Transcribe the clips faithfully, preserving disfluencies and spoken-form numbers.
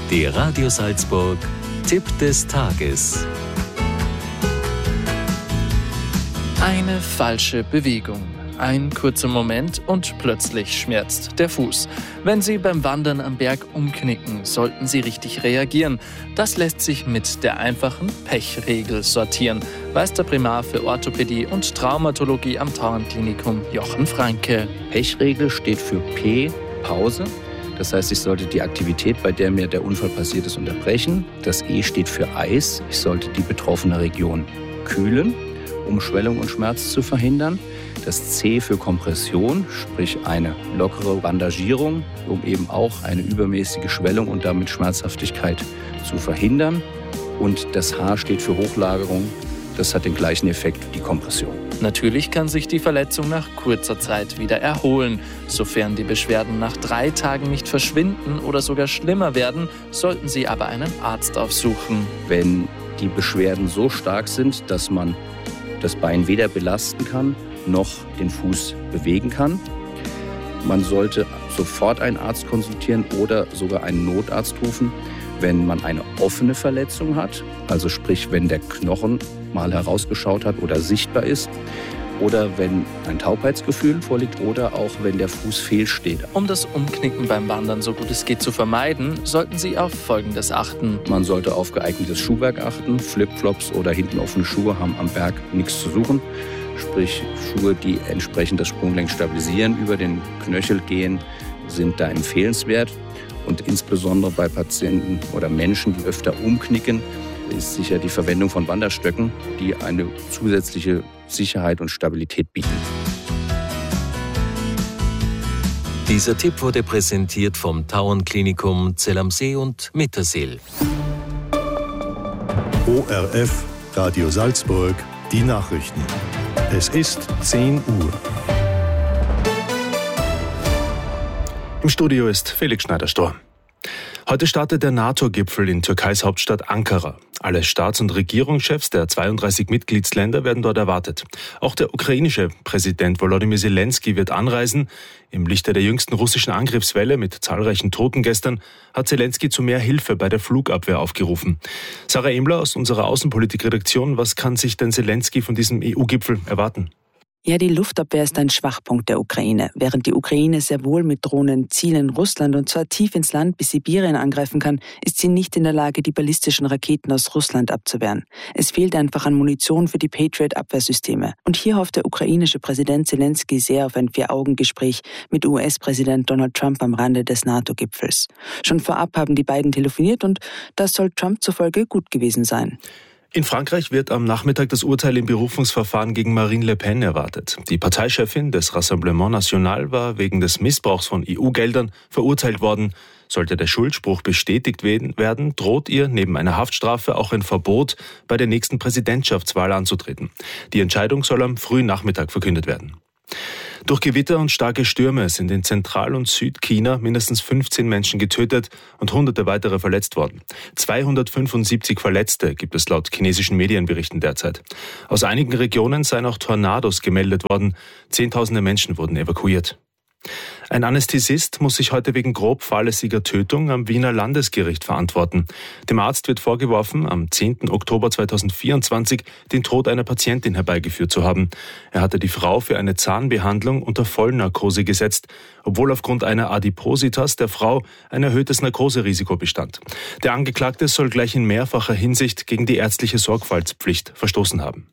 Der Radio Salzburg Tipp des Tages. Eine falsche Bewegung. Ein kurzer Moment und plötzlich schmerzt der Fuß. Wenn Sie beim Wandern am Berg umknicken, sollten Sie richtig reagieren. Das lässt sich mit der einfachen Pechregel sortieren, weiß der Primar für Orthopädie und Traumatologie am Tauernklinikum Jochen Franke. Pechregel steht für P, Pause. Das heißt, ich sollte die Aktivität, bei der mir der Unfall passiert ist, unterbrechen. Das E steht für Eis. Ich sollte die betroffene Region kühlen, um Schwellung und Schmerz zu verhindern. Das C für Kompression, sprich eine lockere Bandagierung, um eben auch eine übermäßige Schwellung und damit Schmerzhaftigkeit zu verhindern. Und das H steht für Hochlagerung. Das hat den gleichen Effekt wie die Kompression. Natürlich kann sich die Verletzung nach kurzer Zeit wieder erholen. Sofern die Beschwerden nach drei Tagen nicht verschwinden oder sogar schlimmer werden, sollten Sie aber einen Arzt aufsuchen. Wenn die Beschwerden so stark sind, dass man das Bein weder belasten kann, noch den Fuß bewegen kann. Man sollte sofort einen Arzt konsultieren oder sogar einen Notarzt rufen, wenn man eine offene Verletzung hat, also sprich, wenn der Knochen mal herausgeschaut hat oder sichtbar ist, oder wenn ein Taubheitsgefühl vorliegt oder auch wenn der Fuß fehlsteht. Um das Umknicken beim Wandern so gut es geht zu vermeiden, sollten Sie auf Folgendes achten. Man sollte auf geeignetes Schuhwerk achten. Flipflops oder hinten offene Schuhe haben am Berg nichts zu suchen. Sprich, Schuhe, die entsprechend das Sprunggelenk stabilisieren, über den Knöchel gehen, sind da empfehlenswert. Und insbesondere bei Patienten oder Menschen, die öfter umknicken, ist sicher die Verwendung von Wanderstöcken, die eine zusätzliche Sicherheit und Stabilität bieten. Dieser Tipp wurde präsentiert vom Tauernklinikum Zell am See und Mittersill. O R F, Radio Salzburg, die Nachrichten. Es ist zehn Uhr. Im Studio ist Felix Schneider-Stor. Heute startet der NATO-Gipfel in Türkeis Hauptstadt Ankara. Alle Staats- und Regierungschefs der zweiunddreißig Mitgliedsländer werden dort erwartet. Auch der ukrainische Präsident Volodymyr Zelensky wird anreisen. Im Lichte der jüngsten russischen Angriffswelle mit zahlreichen Toten gestern hat Zelensky zu mehr Hilfe bei der Flugabwehr aufgerufen. Sarah Emler aus unserer Außenpolitik-Redaktion, was kann sich denn Zelensky von diesem E U-Gipfel erwarten? Ja, die Luftabwehr ist ein Schwachpunkt der Ukraine. Während die Ukraine sehr wohl mit Drohnen Zielen Russland und zwar tief ins Land bis Sibirien angreifen kann, ist sie nicht in der Lage, die ballistischen Raketen aus Russland abzuwehren. Es fehlt einfach an Munition für die Patriot-Abwehrsysteme. Und hier hofft der ukrainische Präsident Zelensky sehr auf ein Vier-Augen-Gespräch mit U S-Präsident Donald Trump am Rande des NATO-Gipfels. Schon vorab haben die beiden telefoniert und das soll Trump zufolge gut gewesen sein. In Frankreich wird am Nachmittag das Urteil im Berufungsverfahren gegen Marine Le Pen erwartet. Die Parteichefin des Rassemblement National war wegen des Missbrauchs von E U-Geldern verurteilt worden. Sollte der Schuldspruch bestätigt werden, droht ihr neben einer Haftstrafe auch ein Verbot, bei der nächsten Präsidentschaftswahl anzutreten. Die Entscheidung soll am frühen Nachmittag verkündet werden. Durch Gewitter und starke Stürme sind in Zentral- und Südchina mindestens fünfzehn Menschen getötet und hunderte weitere verletzt worden. zweihundertfünfundsiebzig Verletzte gibt es laut chinesischen Medienberichten derzeit. Aus einigen Regionen seien auch Tornados gemeldet worden. Zehntausende Menschen wurden evakuiert. Ein Anästhesist muss sich heute wegen grob fahrlässiger Tötung am Wiener Landesgericht verantworten. Dem Arzt wird vorgeworfen, am zehnten Oktober zweitausendvierundzwanzig den Tod einer Patientin herbeigeführt zu haben. Er hatte die Frau für eine Zahnbehandlung unter Vollnarkose gesetzt, obwohl aufgrund einer Adipositas der Frau ein erhöhtes Narkoserisiko bestand. Der Angeklagte soll gleich in mehrfacher Hinsicht gegen die ärztliche Sorgfaltspflicht verstoßen haben.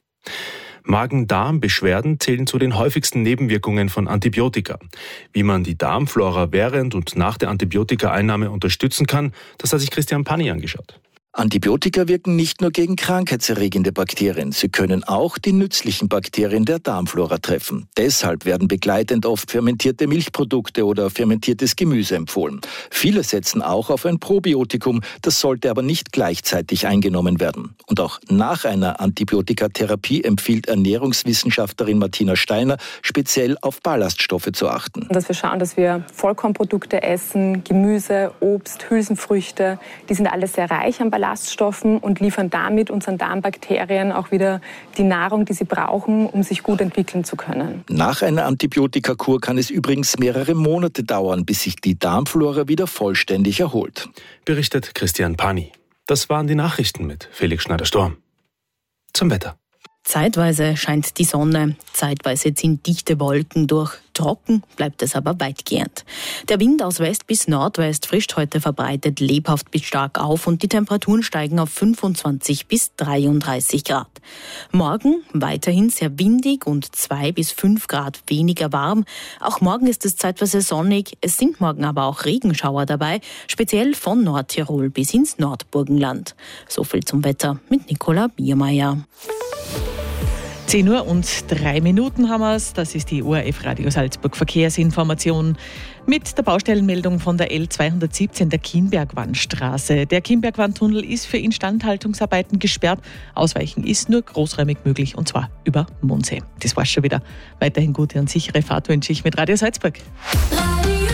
Magen-Darm-Beschwerden zählen zu den häufigsten Nebenwirkungen von Antibiotika. Wie man die Darmflora während und nach der Antibiotikaeinnahme unterstützen kann, das hat sich Christian Panni angeschaut. Antibiotika wirken nicht nur gegen krankheitserregende Bakterien, sie können auch die nützlichen Bakterien der Darmflora treffen. Deshalb werden begleitend oft fermentierte Milchprodukte oder fermentiertes Gemüse empfohlen. Viele setzen auch auf ein Probiotikum, das sollte aber nicht gleichzeitig eingenommen werden. Und auch nach einer Antibiotikatherapie empfiehlt Ernährungswissenschaftlerin Martina Steiner, speziell auf Ballaststoffe zu achten. Dass wir schauen, dass wir Vollkornprodukte essen, Gemüse, Obst, Hülsenfrüchte, die sind alle sehr reich an Ballaststoffen. Ballaststoffen und liefern damit unseren Darmbakterien auch wieder die Nahrung, die sie brauchen, um sich gut entwickeln zu können. Nach einer Antibiotikakur kann es übrigens mehrere Monate dauern, bis sich die Darmflora wieder vollständig erholt. Berichtet Christian Pani. Das waren die Nachrichten mit Felix Schneider-Storm. Zum Wetter. Zeitweise scheint die Sonne, zeitweise ziehen dichte Wolken durch. Trocken bleibt es aber weitgehend. Der Wind aus West bis Nordwest frischt heute verbreitet lebhaft bis stark auf und die Temperaturen steigen auf fünfundzwanzig bis dreiunddreißig Grad. Morgen weiterhin sehr windig und zwei bis fünf Grad weniger warm. Auch morgen ist es zeitweise sonnig, es sind morgen aber auch Regenschauer dabei, speziell von Nordtirol bis ins Nordburgenland. So viel zum Wetter mit Nicola Biermeier. zehn Uhr und drei Minuten haben wir es. Das ist die O R F Radio Salzburg Verkehrsinformation mit der Baustellenmeldung von der L zweihundertsiebzehn der Kienbergwandstraße. Der Kienbergwandtunnel ist für Instandhaltungsarbeiten gesperrt. Ausweichen ist nur großräumig möglich und zwar über Mondsee. Das war's schon wieder. Weiterhin gute und sichere Fahrt wünsche ich mit Radio Salzburg. Radio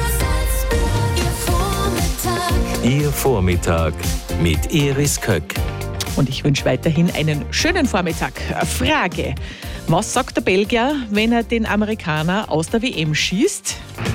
Salzburg, Ihr Vormittag. Ihr Vormittag mit Iris Köck. Und ich wünsche weiterhin einen schönen Vormittag. Frage: Was sagt der Belgier, wenn er den Amerikaner aus der W M schießt?